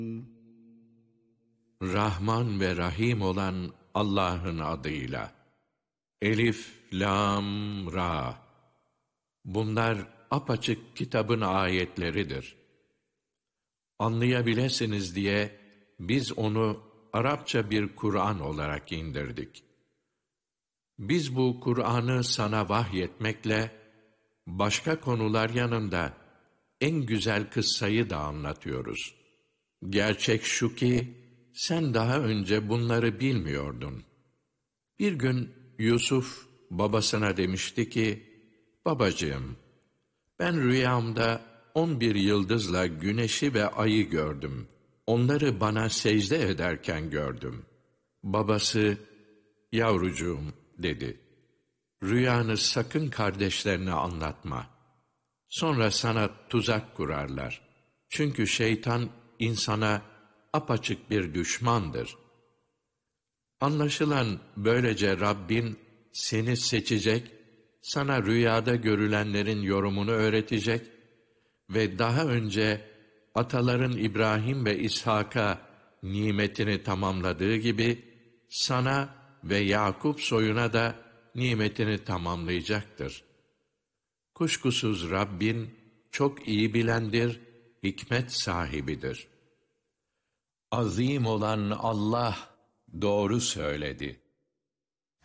Rahman ve Rahim olan Allah'ın adıyla. Elif, Lam, Ra. Bunlar apaçık kitabın ayetleridir. Anlayabilirsiniz diye biz onu Arapça bir Kur'an olarak indirdik. Biz bu Kur'an'ı sana vahyetmekle başka konular yanında en güzel kıssayı da anlatıyoruz. Gerçek şu ki sen daha önce bunları bilmiyordun. Bir gün Yusuf babasına demişti ki, babacığım, ben rüyamda 11 yıldızla güneşi ve ayı gördüm. Onları bana secde ederken gördüm. Babası, yavrucuğum dedi, rüyanı sakın kardeşlerine anlatma. Sonra sana tuzak kurarlar. Çünkü şeytan insana apaçık bir düşmandır. Anlaşılan böylece Rabbin seni seçecek, sana rüyada görülenlerin yorumunu öğretecek ve daha önce ataların İbrahim ve İshak'a nimetini tamamladığı gibi sana ve Yakup soyuna da nimetini tamamlayacaktır. Kuşkusuz Rabbin çok iyi bilendir, hikmet sahibidir. Azim olan Allah doğru söyledi.